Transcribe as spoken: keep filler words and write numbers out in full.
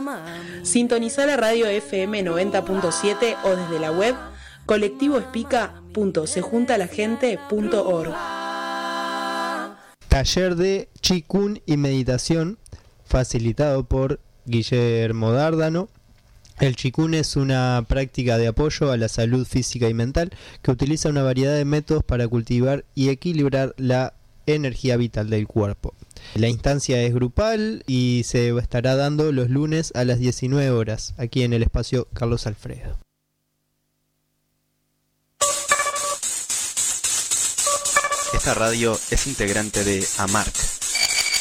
Sintoniza la radio F M noventa punto siete o desde la web colectivo espica punto se junta la gente punto org. Taller de Qigong y meditación facilitado por Guillermo Dárdano. El Qigong es una práctica de apoyo a la salud física y mental que utiliza una variedad de métodos para cultivar y equilibrar la energía vital del cuerpo. La instancia es grupal y se estará dando los lunes a las diecinueve horas, aquí en el espacio Carlos Alfredo. Esta radio es integrante de AMARC,